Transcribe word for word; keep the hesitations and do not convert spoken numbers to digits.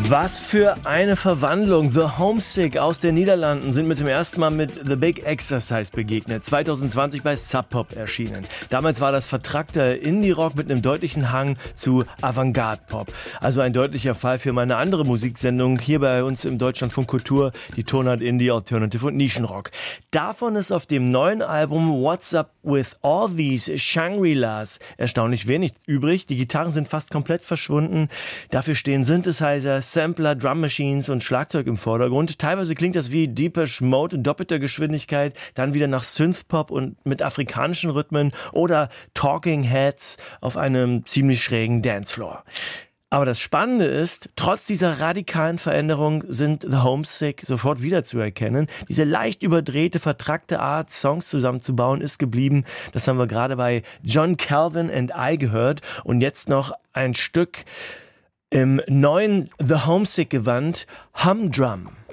Was für eine Verwandlung. The Homesick aus den Niederlanden sind mit dem ersten Mal mit The Big Exercise begegnet. zwanzig zwanzig bei Sub Pop erschienen. Damals war das vertrackter Indie-Rock mit einem deutlichen Hang zu Avantgarde-Pop. Also ein deutlicher Fall für meine andere Musiksendung hier bei uns im Deutschlandfunk Kultur, die Tonart Indie, Alternative und Nischenrock. Davon ist auf dem neuen Album What's Up With All These Shangri-Las erstaunlich wenig übrig. Die Gitarren sind fast komplett verschwunden. Dafür stehen Synthesizer, Sampler, Drum Machines und Schlagzeug im Vordergrund. Teilweise klingt das wie Depeche Mode in doppelter Geschwindigkeit, dann wieder nach Synthpop und mit afrikanischen Rhythmen oder Talking Heads auf einem ziemlich schrägen Dancefloor. Aber das Spannende ist, trotz dieser radikalen Veränderung sind The Homesick sofort wiederzuerkennen. Diese leicht überdrehte, vertrackte Art, Songs zusammenzubauen, ist geblieben. Das haben wir gerade bei John Calvin and I gehört. Und jetzt noch ein Stück im neuen The Homesick Gewand, Humdrum.